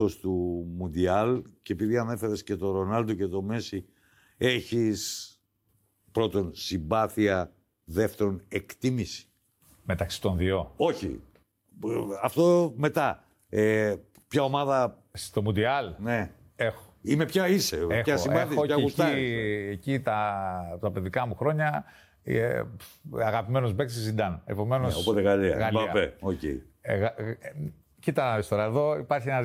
του Μουντιάλ και επειδή ανέφερες και τον Ρονάλντο και τον Μέση, έχεις πρώτον συμπάθεια, δεύτερον εκτίμηση? Μεταξύ των δύο. Όχι. Αυτό μετά. Ποια ομάδα... Στο Μουντιάλ. Ναι. Έχω. Ή με ποια είσαι, ποια συμπάθεις, ποια γουστάρεις. Εκεί τα παιδικά μου χρόνια, αγαπημένος παίκτης Ζιντάν. Επομένως, οπότε Γαλλία. Okay. Κοίτα να δεις τώρα, εδώ υπάρχει ένα